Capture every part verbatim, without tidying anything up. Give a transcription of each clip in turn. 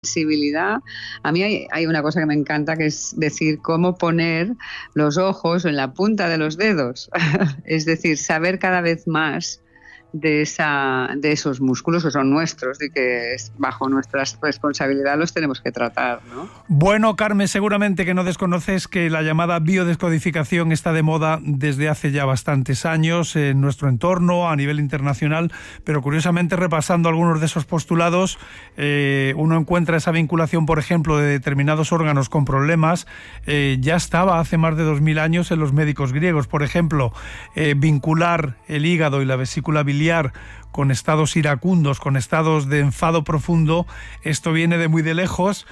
sensibilidad. A mí hay, hay una cosa que me encanta, que es decir cómo poner los ojos en la punta de los dedos. Es decir, saber cada vez más de esa de esos músculos que son nuestros y que es bajo nuestra responsabilidad los tenemos que tratar, ¿no? Bueno, Carmen, seguramente que no desconoces que la llamada biodescodificación está de moda desde hace ya bastantes años en nuestro entorno, a nivel internacional, pero curiosamente, repasando algunos de esos postulados, eh, uno encuentra esa vinculación, por ejemplo, de determinados órganos con problemas. Eh, ya estaba hace más de dos mil años en los médicos griegos, por ejemplo, eh, vincular el hígado y la vesícula biliar con estados iracundos, con estados de enfado profundo. Esto viene de muy de lejos.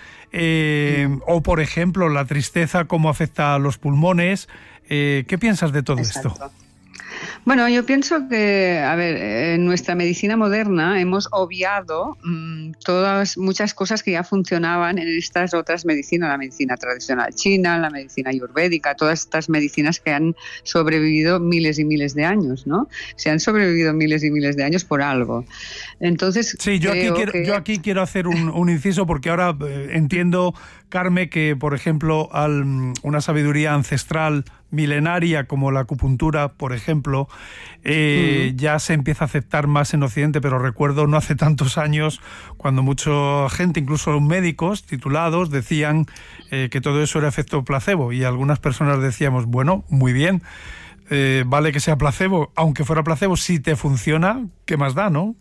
Eh, o, por ejemplo, la tristeza, cómo afecta a los pulmones. Eh, ¿Qué piensas de todo Exacto. esto? Bueno, yo pienso que, a ver, en nuestra medicina moderna hemos obviado mmm, todas, muchas cosas que ya funcionaban en estas otras medicinas, la medicina tradicional china, la medicina ayurvédica, todas estas medicinas que han sobrevivido miles y miles de años, ¿no? Se han sobrevivido miles y miles de años por algo. Entonces, sí, yo aquí quiero, que... yo aquí quiero hacer un, un inciso, porque ahora eh, entiendo, Carmen, que, por ejemplo, al, una sabiduría ancestral milenaria como la acupuntura, por ejemplo, eh, mm. ya se empieza a aceptar más en Occidente, pero recuerdo no hace tantos años cuando mucha gente, incluso médicos titulados, decían eh, que todo eso era efecto placebo, y algunas personas decíamos, bueno, muy bien, eh, vale que sea placebo, aunque fuera placebo, si te funciona, ¿qué más da, no?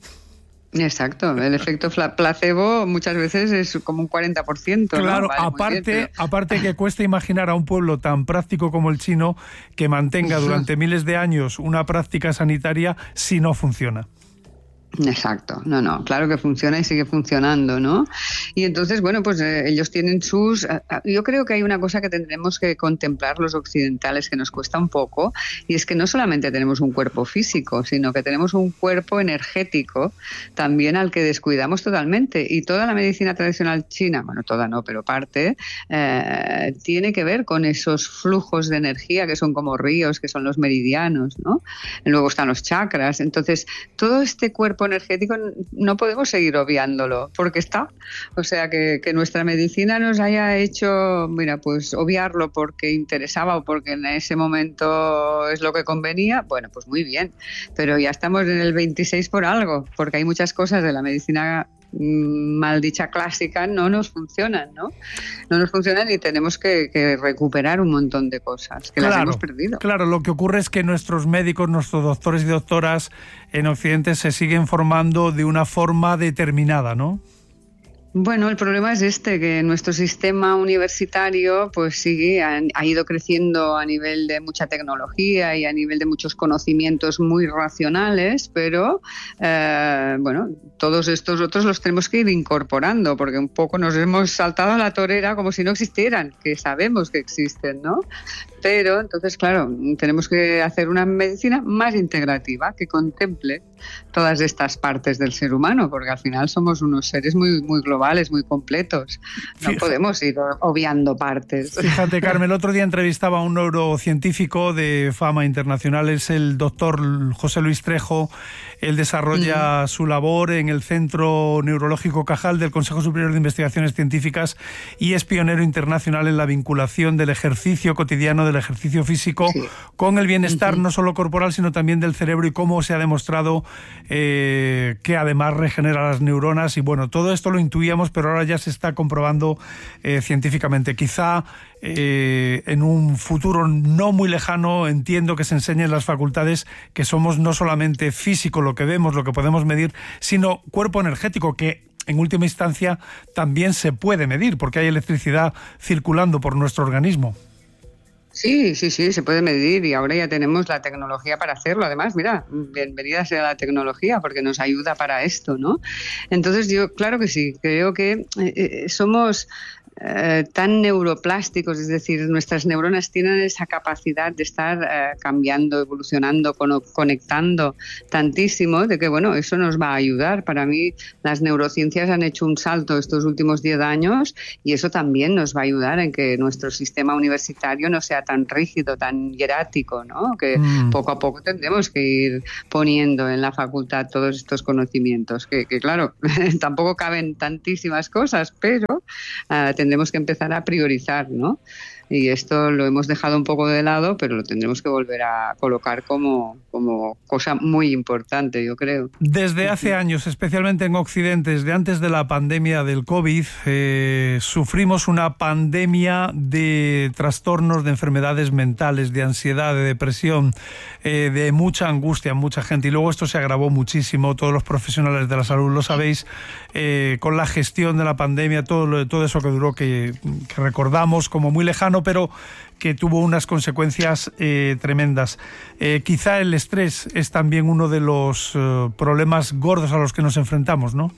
Exacto, el efecto placebo muchas veces es como un cuarenta por ciento. Claro, ¿no? Vale, aparte, bien, pero... aparte que cuesta imaginar a un pueblo tan práctico como el chino que mantenga durante miles de años una práctica sanitaria si no funciona. Exacto, no, no, claro que funciona y sigue funcionando, ¿no? Y entonces, bueno, pues eh, ellos tienen sus... Eh, yo creo que hay una cosa que tendremos que contemplar los occidentales que nos cuesta un poco, y es que no solamente tenemos un cuerpo físico, sino que tenemos un cuerpo energético también al que descuidamos totalmente, y toda la medicina tradicional china, bueno, toda no, pero parte, eh, tiene que ver con esos flujos de energía que son como ríos, que son los meridianos, ¿no? Y luego están los chakras. Entonces, todo este cuerpo energético no podemos seguir obviándolo porque está, o sea que, que nuestra medicina nos haya hecho, mira, pues obviarlo porque interesaba o porque en ese momento es lo que convenía, bueno, pues muy bien, pero ya estamos en el veintiséis por algo, porque hay muchas cosas de la medicina mal dicha clásica no nos funcionan, ¿no? No nos funcionan y tenemos que, que recuperar un montón de cosas que claro, las hemos perdido. Claro, lo que ocurre es que nuestros médicos, nuestros doctores y doctoras en Occidente se siguen formando de una forma determinada, ¿no? Bueno, el problema es este, que nuestro sistema universitario pues sigue, ha, ha ido creciendo a nivel de mucha tecnología y a nivel de muchos conocimientos muy racionales, pero eh, bueno, todos estos otros los tenemos que ir incorporando, porque un poco nos hemos saltado a la torera como si no existieran, que sabemos que existen, ¿no? Pero entonces, claro, tenemos que hacer una medicina más integrativa, que contemple todas estas partes del ser humano, porque al final somos unos seres muy, muy globales, muy completos. No Fíjate. podemos ir obviando partes. Fíjate, Carmen, el otro día entrevistaba a un neurocientífico de fama internacional, es el doctor José Luis Trejo. Él desarrolla mm. su labor en el Centro Neurológico Cajal del Consejo Superior de Investigaciones Científicas y es pionero internacional en la vinculación del ejercicio cotidiano, del ejercicio físico, sí. con el bienestar uh-huh. no solo corporal, sino también del cerebro, y cómo se ha demostrado eh, que además regenera las neuronas. Y bueno, todo esto lo intuíamos, pero ahora ya se está comprobando eh, científicamente. Quizá eh, en un futuro no muy lejano entiendo que se enseñen las facultades que somos no solamente físico, lo que vemos, lo que podemos medir, sino cuerpo energético, que en última instancia también se puede medir, porque hay electricidad circulando por nuestro organismo. Sí, sí, sí, se puede medir y ahora ya tenemos la tecnología para hacerlo. Además, mira, bienvenida sea la tecnología porque nos ayuda para esto, ¿no? Entonces yo, claro que sí, creo que eh, somos... eh, tan neuroplásticos, es decir, nuestras neuronas tienen esa capacidad de estar eh, cambiando, evolucionando, con, conectando tantísimo, de que bueno, eso nos va a ayudar. Para mí las neurociencias han hecho un salto estos últimos diez años y eso también nos va a ayudar en que nuestro sistema universitario no sea tan rígido, tan hierático, ¿no? Que mm. poco a poco tendremos que ir poniendo en la facultad todos estos conocimientos, que, que claro, tampoco caben tantísimas cosas, pero uh, tendremos que empezar a priorizar, ¿no? Y esto lo hemos dejado un poco de lado, pero lo tendremos que volver a colocar como, como cosa muy importante, yo creo. Desde hace años, especialmente en Occidente, desde antes de la pandemia del COVID, eh, sufrimos una pandemia de trastornos, de enfermedades mentales, de ansiedad, de depresión, eh, de mucha angustia en mucha gente. Y luego esto se agravó muchísimo, todos los profesionales de la salud lo sabéis, eh, con la gestión de la pandemia, todo, lo, todo eso que duró, que, que recordamos como muy lejano, pero que tuvo unas consecuencias eh, tremendas. Eh, quizá el estrés es también uno de los eh, problemas gordos a los que nos enfrentamos, ¿no?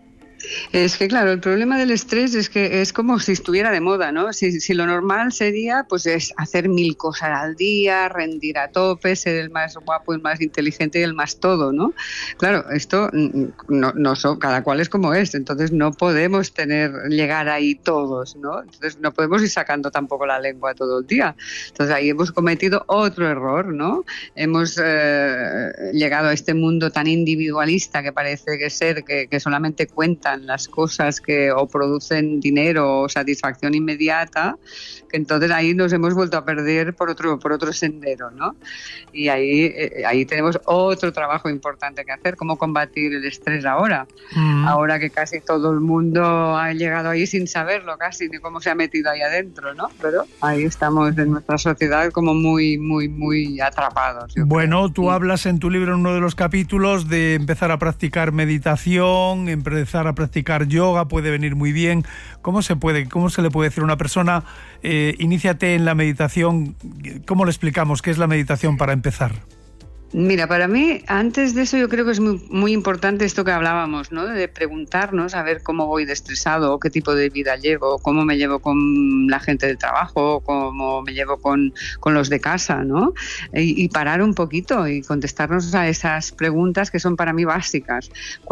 Es que claro, el problema del estrés es que es como si estuviera de moda, ¿no? Si, si lo normal sería, pues es hacer mil cosas al día, rendir a tope, ser el más guapo, el más inteligente y el más todo, ¿no? Claro, esto no, no so, cada cual es como es, entonces no podemos tener, llegar ahí todos, ¿no? Entonces no podemos ir sacando tampoco la lengua todo el día. Entonces ahí hemos cometido otro error, ¿no? Hemos eh, llegado a este mundo tan individualista que parece que ser, que, que solamente cuenta las cosas que o producen dinero o satisfacción inmediata, que entonces ahí nos hemos vuelto a perder por otro por otro sendero, ¿no? Y ahí eh, ahí tenemos otro trabajo importante que hacer, cómo combatir el estrés ahora, mm. ahora que casi todo el mundo ha llegado ahí sin saberlo casi, ni cómo se ha metido ahí adentro, ¿no? Pero ahí estamos en nuestra sociedad como muy, muy, muy atrapados. Bueno, creo. tú sí. hablas en tu libro, en uno de los capítulos, de empezar a practicar meditación, empezar a practicar yoga, puede venir muy bien. ¿Cómo se puede, cómo se le puede decir a una persona, eh, iníciate en la meditación? ¿Cómo le explicamos qué es la meditación para empezar? Mira, para mí, antes de eso yo creo que es muy, muy importante esto que hablábamos, ¿no? De preguntarnos a ver cómo voy de estresado, qué tipo de vida llevo, cómo me llevo con la gente del trabajo, cómo me llevo con, con los de casa, ¿no? Y, y parar un poquito y contestarnos a esas preguntas que son para mí básicas.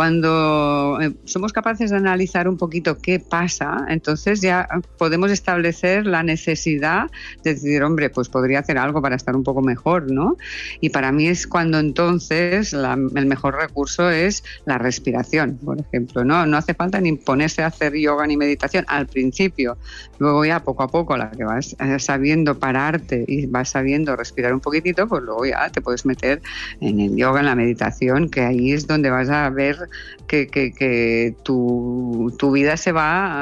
Cuando somos capaces de analizar un poquito qué pasa, entonces ya podemos establecer la necesidad de decir, hombre, pues podría hacer algo para estar un poco mejor, ¿no? Y para mí es cuando entonces la, el mejor recurso es la respiración, por ejemplo, ¿no? No hace falta ni ponerse a hacer yoga ni meditación al principio, luego ya poco a poco, a la que vas sabiendo pararte y vas sabiendo respirar un poquitito, pues luego ya te puedes meter en el yoga, en la meditación, que ahí es donde vas a ver que, que, que tu, tu vida se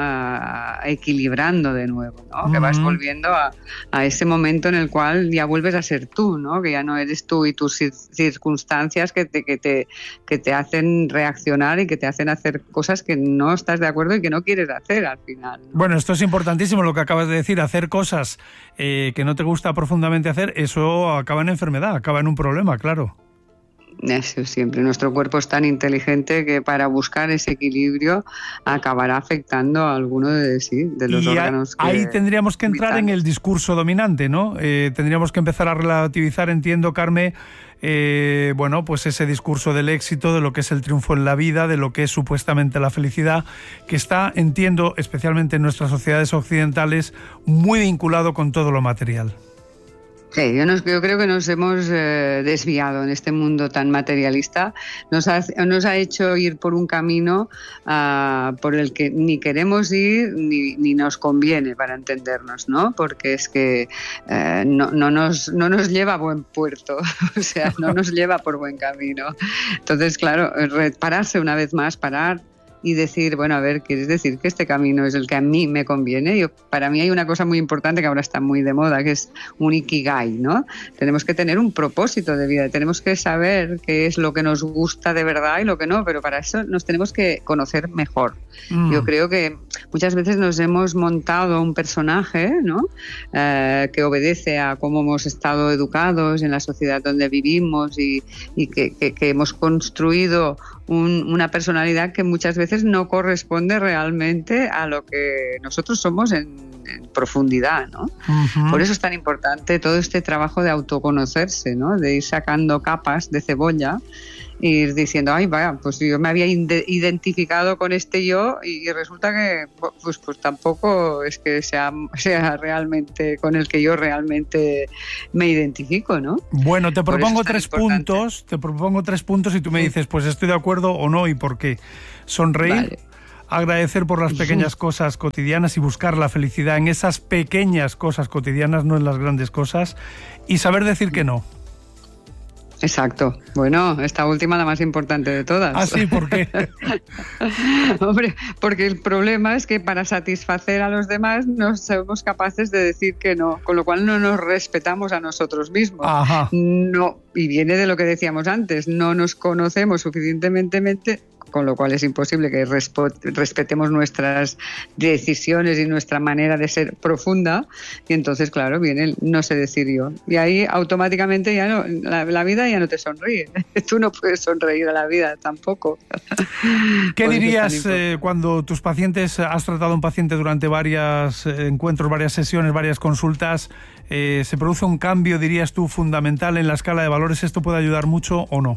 va a, equilibrando de nuevo, ¿no? Mm. Que vas volviendo a, a ese momento en el cual ya vuelves a ser tú, ¿no? Que ya no eres tú y tus circunstancias que te, que, te, que te hacen reaccionar y que te hacen hacer cosas que no estás de acuerdo y que no quieres hacer al final, ¿no? Bueno, esto es importantísimo lo que acabas de decir, hacer cosas eh, que no te gusta profundamente hacer, eso acaba en enfermedad, acaba en un problema, claro. Eso siempre. Nuestro cuerpo es tan inteligente que para buscar ese equilibrio acabará afectando a alguno de, sí, de los y órganos. A, que ahí tendríamos que entrar vitales. En el discurso dominante, ¿no? Eh, tendríamos que empezar a relativizar, entiendo, Carme, eh, bueno, pues ese discurso del éxito, de lo que es el triunfo en la vida, de lo que es supuestamente la felicidad, que está, entiendo, especialmente en nuestras sociedades occidentales, muy vinculado con todo lo material. Sí, yo, nos, yo creo que nos hemos eh, desviado en este mundo tan materialista, nos ha, nos ha hecho ir por un camino uh, por el que ni queremos ir ni, ni nos conviene, para entendernos, ¿no? Porque es que eh, no, no, nos, no nos lleva a buen puerto, o sea, no nos lleva por buen camino. Entonces, claro, pararse una vez más, parar y decir, bueno, a ver, ¿quieres decir que este camino es el que a mí me conviene? Yo, para mí hay una cosa muy importante que ahora está muy de moda, que es un ikigai, ¿no? Tenemos que tener un propósito de vida, tenemos que saber qué es lo que nos gusta de verdad y lo que no, pero para eso nos tenemos que conocer mejor. Mm. Yo creo que muchas veces nos hemos montado un personaje, ¿no? Eh, que obedece a cómo hemos estado educados en la sociedad donde vivimos y, y que, que, que hemos construido un, una personalidad que muchas veces veces no corresponde realmente a lo que nosotros somos en, en profundidad, ¿no? Uh-huh. Por eso es tan importante todo este trabajo de autoconocerse, ¿no? De ir sacando capas de cebolla, ir diciendo, ay, vaya, pues yo me había identificado con este yo y resulta que pues, pues tampoco es que sea, sea realmente con el que yo realmente me identifico, ¿no? Bueno, te propongo tres puntos, te propongo tres puntos y tú me dices, pues estoy de acuerdo o no y por qué. Sonreír, vale. Agradecer por las pequeñas cosas cotidianas y buscar la felicidad en esas pequeñas cosas cotidianas, no en las grandes cosas, y saber decir que no. Exacto. Bueno, esta última la más importante de todas. ¿Ah, sí? ¿Por qué? Hombre, porque el problema es que para satisfacer a los demás no somos capaces de decir que no, con lo cual no nos respetamos a nosotros mismos. Ajá. No, y viene de lo que decíamos antes, no nos conocemos suficientemente, con lo cual es imposible que respetemos nuestras decisiones y nuestra manera de ser profunda, y entonces, claro, viene el no sé decir yo. Y ahí automáticamente ya no, la, la vida ya no te sonríe. Tú no puedes sonreír a la vida tampoco. ¿Qué dirías eh, cuando tus pacientes, has tratado a un paciente durante varios eh, encuentros, varias sesiones, varias consultas, eh, se produce un cambio, dirías tú, fundamental en la escala de valores? ¿Esto puede ayudar mucho o no?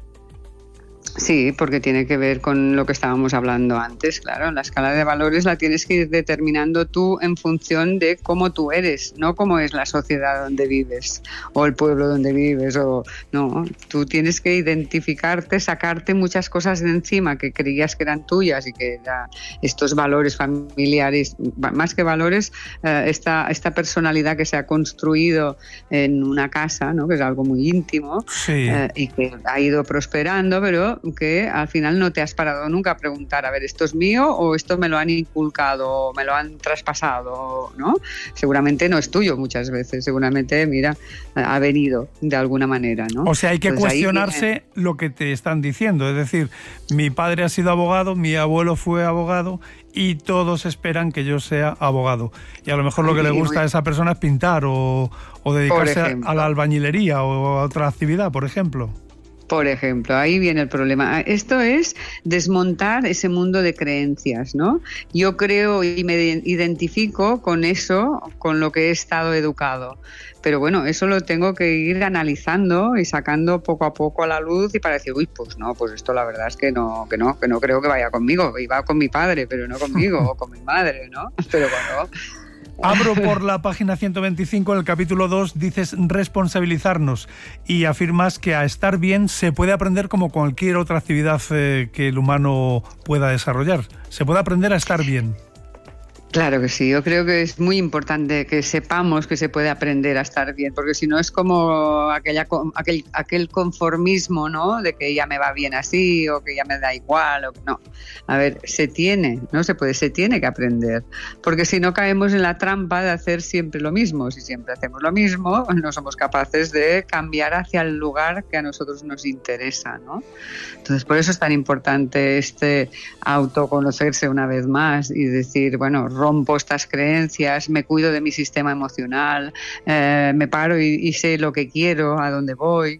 Sí, porque tiene que ver con lo que estábamos hablando antes, claro. La escala de valores la tienes que ir determinando tú en función de cómo tú eres, no cómo es la sociedad donde vives o el pueblo donde vives. O no, tú tienes que identificarte, sacarte muchas cosas de encima que creías que eran tuyas y que era estos valores familiares, más que valores, eh, esta, esta personalidad que se ha construido en una casa, ¿no? Que es algo muy íntimo, sí. eh, y que ha ido prosperando, pero que al final no te has parado nunca a preguntar, a ver, ¿esto es mío o esto me lo han inculcado o me lo han traspasado? ¿No? Seguramente no es tuyo muchas veces, seguramente, mira, ha venido de alguna manera, ¿no? O sea, hay que Entonces, cuestionarse viene... lo que te están diciendo, es decir, mi padre ha sido abogado, mi abuelo fue abogado y todos esperan que yo sea abogado. Y a lo mejor lo que le gusta a esa persona es pintar o, o dedicarse a la albañilería o a otra actividad, por ejemplo. Por ejemplo, ahí viene el problema. Esto es desmontar ese mundo de creencias, ¿no? Yo creo y me identifico con eso, con lo que he estado educado. Pero bueno, eso lo tengo que ir analizando y sacando poco a poco a la luz y para decir, uy, pues no, pues esto la verdad es que no, que no, que no creo que vaya conmigo. Iba con mi padre, pero no conmigo, o con mi madre, ¿no? Pero bueno... Abro por la página ciento veinticinco, en el capítulo dos, dices responsabilizarnos y afirmas que a estar bien se puede aprender como cualquier otra actividad eh, que el humano pueda desarrollar. Se puede aprender a estar bien. Claro que sí, yo creo que es muy importante que sepamos que se puede aprender a estar bien, porque si no es como aquella, aquel, aquel conformismo, ¿no? De que ya me va bien así o que ya me da igual, o no. A ver, se tiene, no se puede, se tiene que aprender, porque si no caemos en la trampa de hacer siempre lo mismo. Si siempre hacemos lo mismo, no somos capaces de cambiar hacia el lugar que a nosotros nos interesa, ¿no? Entonces, por eso es tan importante este autoconocerse una vez más y decir, bueno, rompo estas creencias, me cuido de mi sistema emocional, eh, me paro y, y sé lo que quiero, a dónde voy.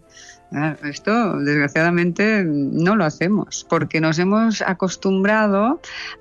Esto, desgraciadamente, no lo hacemos porque nos hemos acostumbrado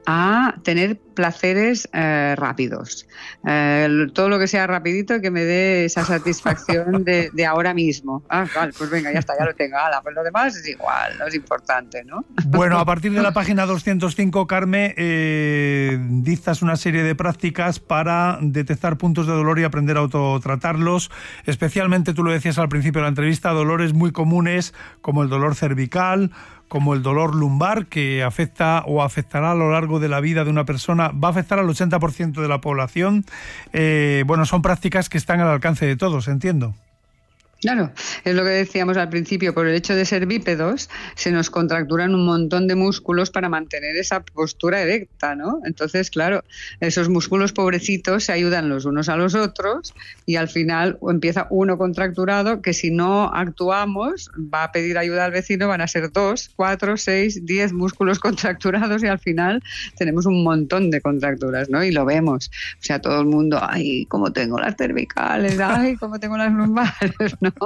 a tener placeres eh, rápidos. Eh, todo lo que sea rapidito y que me dé esa satisfacción de, de ahora mismo. Ah, vale, pues venga, ya está, ya lo tengo. Ala, pues lo demás es igual, no es importante, ¿no? Bueno, a partir de la página doscientos cinco, Carme, eh, dictas una serie de prácticas para detectar puntos de dolor y aprender a autotratarlos. Especialmente, tú lo decías al principio de la entrevista, dolores muy comunes como el dolor cervical, como el dolor lumbar, que afecta o afectará a lo largo de la vida de una persona, va a afectar al ochenta por ciento de la población. Eh, bueno, son prácticas que están al alcance de todos, entiendo. Claro, es lo que decíamos al principio, por el hecho de ser bípedos se nos contracturan un montón de músculos para mantener esa postura erecta, ¿no? Entonces, claro, esos músculos pobrecitos se ayudan los unos a los otros y al final empieza uno contracturado que si no actuamos va a pedir ayuda al vecino, van a ser dos, cuatro, seis, diez músculos contracturados y al final tenemos un montón de contracturas, ¿no? Y lo vemos, o sea, todo el mundo, ay, cómo tengo las cervicales, ay, cómo tengo las lumbares, ¿no?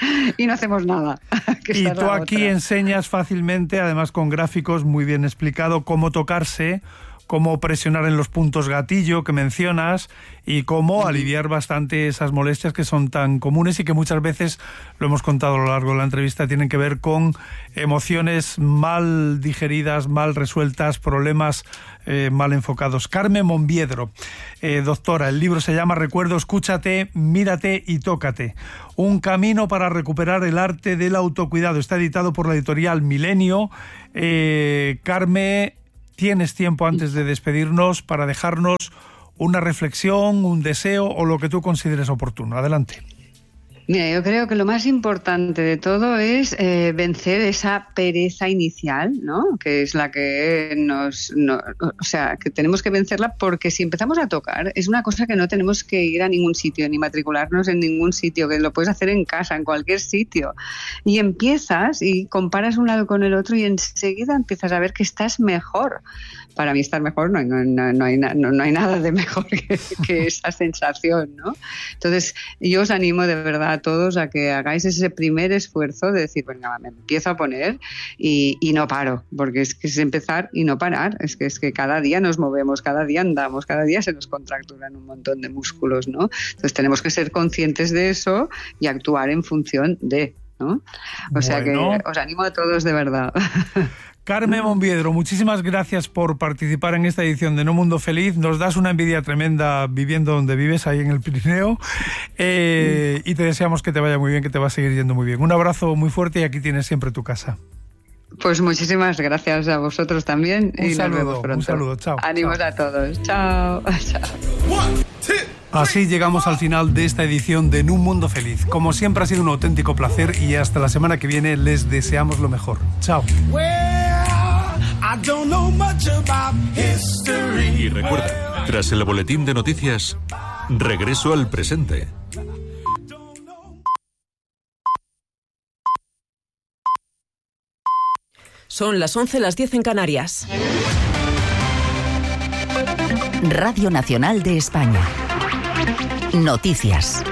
y no hacemos nada. Y tú aquí otra. enseñas fácilmente, además con gráficos muy bien explicado, cómo tocarse, cómo presionar en los puntos gatillo que mencionas y cómo aliviar bastante esas molestias que son tan comunes y que muchas veces, lo hemos contado a lo largo de la entrevista, tienen que ver con emociones mal digeridas, mal resueltas, problemas eh, mal enfocados. Carmen Monviedro, eh, doctora, el libro se llama Recuerdo, escúchate, mírate y tócate. Un camino para recuperar el arte del autocuidado. Está editado por la editorial Milenio. Eh, Carmen, tienes tiempo antes de despedirnos para dejarnos una reflexión, un deseo o lo que tú consideres oportuno. Adelante. Mira, yo creo que lo más importante de todo es eh, vencer esa pereza inicial, ¿no? Que es la que nos... No, o sea, que tenemos que vencerla porque si empezamos a tocar es una cosa que no tenemos que ir a ningún sitio ni matricularnos en ningún sitio, que lo puedes hacer en casa, en cualquier sitio. Y empiezas y comparas un lado con el otro y enseguida empiezas a ver que estás mejor. Para mí estar mejor no hay, no, no, no hay, no, no hay nada de mejor que, que esa sensación, ¿no? Entonces, yo os animo de verdad a todos a que hagáis ese primer esfuerzo de decir, venga, me empiezo a poner y, y no paro, porque es que es empezar y no parar, es que, es que cada día nos movemos, cada día andamos, cada día se nos contracturan un montón de músculos, ¿no? Entonces tenemos que ser conscientes de eso y actuar en función de, ¿no? O sea bueno. que os animo a todos de verdad. Carmen Monviedro, muchísimas gracias por participar en esta edición de No Mundo Feliz. Nos das una envidia tremenda viviendo donde vives, ahí en el Pirineo, eh, y te deseamos que te vaya muy bien, que te va a seguir yendo muy bien. Un abrazo muy fuerte y aquí tienes siempre tu casa. Pues muchísimas gracias a vosotros también. Un y saludo, nos vemos pronto. Un saludo, chao. Ánimos chao. a todos. Chao. Chao. Así llegamos al final de esta edición de En un Mundo Feliz. Como siempre ha sido un auténtico placer y hasta la semana que viene les deseamos lo mejor. Chao. Y recuerda, tras el boletín de noticias, regreso al presente. Son las once, las diez en Canarias. Radio Nacional de España. Noticias.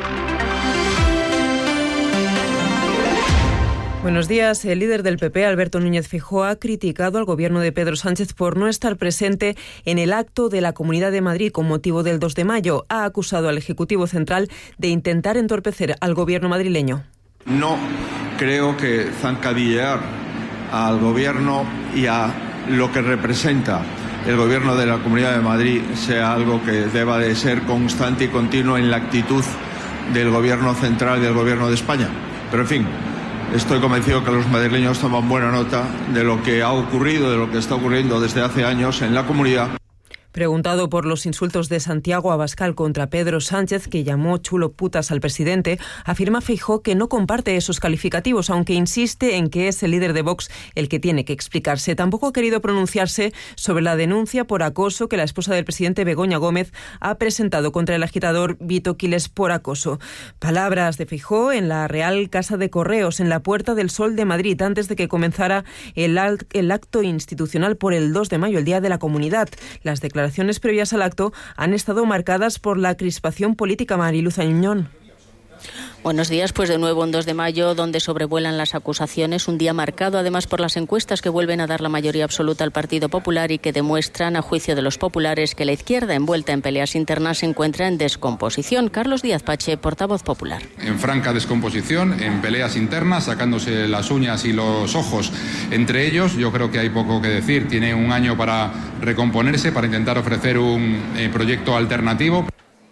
Buenos días. El líder del P P, Alberto Núñez Feijóo, ha criticado al gobierno de Pedro Sánchez por no estar presente en el acto de la Comunidad de Madrid con motivo del dos de mayo. Ha acusado al Ejecutivo Central de intentar entorpecer al gobierno madrileño. No creo que zancadillear al gobierno y a lo que representa el gobierno de la Comunidad de Madrid sea algo que deba de ser constante y continuo en la actitud del gobierno central y del gobierno de España. Pero en fin, estoy convencido que los madrileños toman buena nota de lo que ha ocurrido, de lo que está ocurriendo desde hace años en la comunidad. Preguntado por los insultos de Santiago Abascal contra Pedro Sánchez, que llamó chulo putas al presidente, afirma Feijóo que no comparte esos calificativos, aunque insiste en que es el líder de Vox el que tiene que explicarse. Tampoco ha querido pronunciarse sobre la denuncia por acoso que la esposa del presidente, Begoña Gómez, ha presentado contra el agitador Vito Quiles por acoso. Palabras de Feijóo en la Real Casa de Correos, en la Puerta del Sol de Madrid, antes de que comenzara el, el acto institucional por el dos de mayo, el Día de la Comunidad. Las declaraciones Las declaraciones previas al acto han estado marcadas por la crispación política. Mariluz Añón. Buenos días, pues de nuevo un dos de mayo donde sobrevuelan las acusaciones, un día marcado además por las encuestas que vuelven a dar la mayoría absoluta al Partido Popular y que demuestran, a juicio de los populares, que la izquierda envuelta en peleas internas se encuentra en descomposición. Carlos Díaz Pache, portavoz popular. En franca descomposición, en peleas internas, sacándose las uñas y los ojos entre ellos. Yo creo que hay poco que decir. Tiene un año para recomponerse, para intentar ofrecer un eh, proyecto alternativo.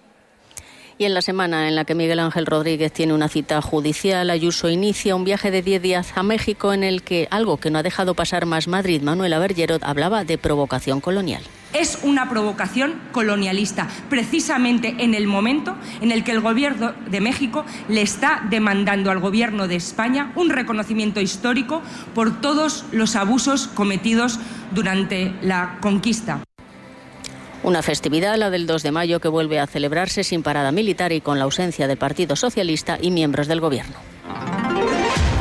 Y en la semana en la que Miguel Ángel Rodríguez tiene una cita judicial, Ayuso inicia un viaje de diez días a México en el que, algo que no ha dejado pasar más Madrid, Manuela Bergerot, hablaba de provocación colonial. Es una provocación colonialista, precisamente en el momento en el que el Gobierno de México le está demandando al Gobierno de España un reconocimiento histórico por todos los abusos cometidos durante la conquista. Una festividad, la del dos de mayo, que vuelve a celebrarse sin parada militar y con la ausencia del Partido Socialista y miembros del Gobierno.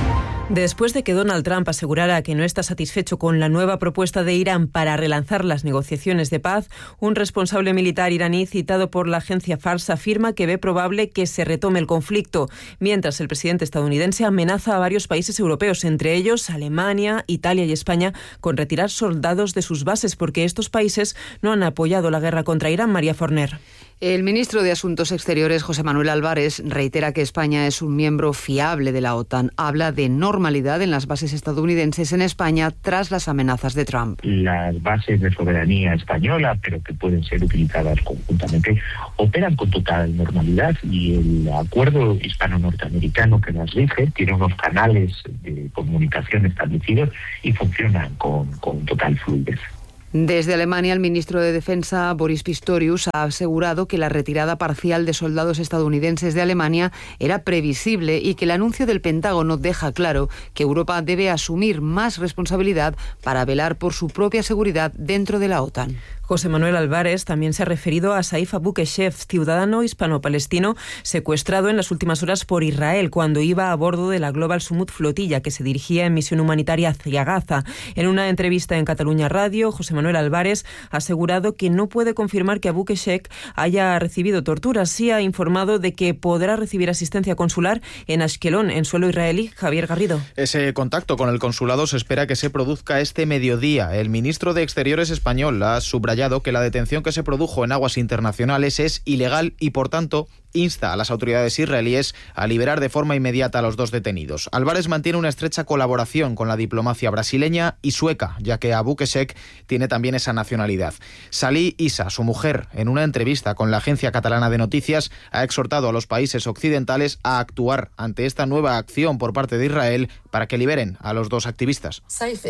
Después de que Donald Trump asegurara que no está satisfecho con la nueva propuesta de Irán para relanzar las negociaciones de paz, un responsable militar iraní citado por la agencia Fars afirma que ve probable que se retome el conflicto, mientras el presidente estadounidense amenaza a varios países europeos, entre ellos Alemania, Italia y España, con retirar soldados de sus bases porque estos países no han apoyado la guerra contra Irán. María Forner. El ministro de Asuntos Exteriores, José Manuel Álvarez, reitera que España es un miembro fiable de la OTAN. Habla de normalidad en las bases estadounidenses en España tras las amenazas de Trump. Las bases de soberanía española, pero que pueden ser utilizadas conjuntamente, operan con total normalidad y el acuerdo hispano-norteamericano que las rige tiene unos canales de comunicación establecidos y funcionan con, con total fluidez. Desde Alemania, el ministro de Defensa, Boris Pistorius, ha asegurado que la retirada parcial de soldados estadounidenses de Alemania era previsible y que el anuncio del Pentágono deja claro que Europa debe asumir más responsabilidad para velar por su propia seguridad dentro de la OTAN. José Manuel Álvarez también se ha referido a Saif Abu Keshef, ciudadano hispano-palestino secuestrado en las últimas horas por Israel cuando iba a bordo de la Global Sumut flotilla que se dirigía en misión humanitaria hacia Gaza. En una entrevista en Cataluña Radio, José Manuel Álvarez ha asegurado que no puede confirmar que Abu Keshef haya recibido torturas. Sí ha informado de que podrá recibir asistencia consular en Ashkelon, en suelo israelí. Javier Garrido. Ese contacto con el consulado se espera que se produzca este mediodía. El ministro de Exteriores español ha subrayado que la detención que se produjo en aguas internacionales es ilegal y, por tanto, insta a las autoridades israelíes a liberar de forma inmediata a los dos detenidos. Álvarez mantiene una estrecha colaboración con la diplomacia brasileña y sueca, ya que Abu Keshef tiene también esa nacionalidad. Salih Issa, su mujer, en una entrevista con la agencia catalana de noticias, ha exhortado a los países occidentales a actuar ante esta nueva acción por parte de Israel para que liberen a los dos activistas. Saif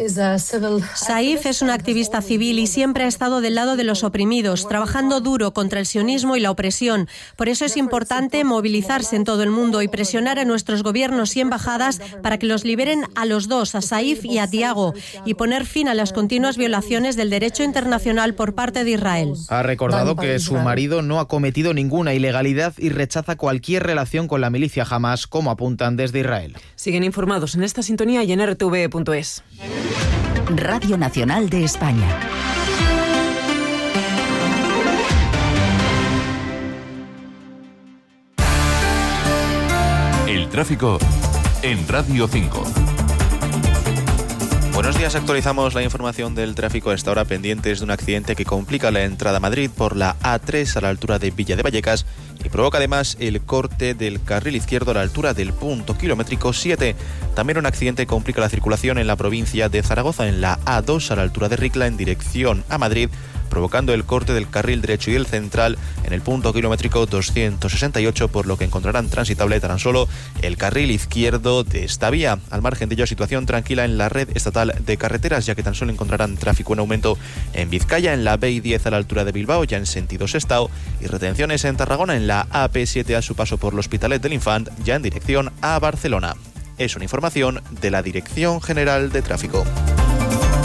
es un activista civil y siempre ha estado del lado de los oprimidos, trabajando duro contra el sionismo y la opresión. Por eso es importante movilizarse en todo el mundo y presionar a nuestros gobiernos y embajadas para que los liberen a los dos, a Saif y a Tiago, y poner fin a las continuas violaciones del derecho internacional por parte de Israel. Ha recordado que su marido no ha cometido ninguna ilegalidad y rechaza cualquier relación con la milicia Hamas, como apuntan desde Israel. Siguen informados en esta sintonía y en R T V punto es. Radio Nacional de España. El tráfico en Radio cinco. Buenos días, actualizamos la información del tráfico a esta hora, pendientes de un accidente que complica la entrada a Madrid por la A tres a la altura de Villa de Vallecas y provoca además el corte del carril izquierdo a la altura del punto kilométrico siete. También un accidente complica la circulación en la provincia de Zaragoza en la A dos a la altura de Ricla en dirección a Madrid, provocando el corte del carril derecho y el central en el punto kilométrico doscientos sesenta y ocho, por lo que encontrarán transitable tan solo el carril izquierdo de esta vía. Al margen de ello, situación tranquila en la red estatal de carreteras, ya que tan solo encontrarán tráfico en aumento en Vizcaya, en la B I diez a la altura de Bilbao, ya en sentido Sestao, y retenciones en Tarragona en la A P siete a su paso por el Hospitalet del Infant, ya en dirección a Barcelona. Es una información de la Dirección General de Tráfico.